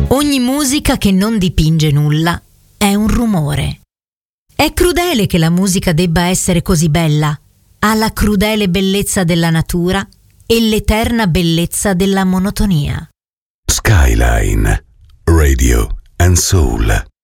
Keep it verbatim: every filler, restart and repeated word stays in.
Ogni musica che non dipinge nulla è un rumore. È crudele che la musica debba essere così bella. Ha la crudele bellezza della natura e l'eterna bellezza della monotonia. Skyline Radio and Soul.